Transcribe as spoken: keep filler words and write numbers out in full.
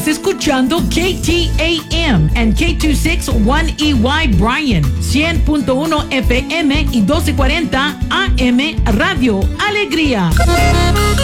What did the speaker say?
Escuchando K T A M and K two sixty-one E Y Bryan, cien punto uno F M y doce cuarenta A M Radio Alegría.